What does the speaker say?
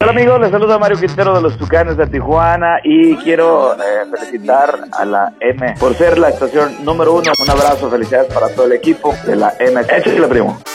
Hola amigos, les saluda Mario Quintero de los Tucanes de Tijuana y quiero felicitar a la M por ser la estación número 1. Un abrazo, felicidades para todo el equipo de la M. Échale, primo.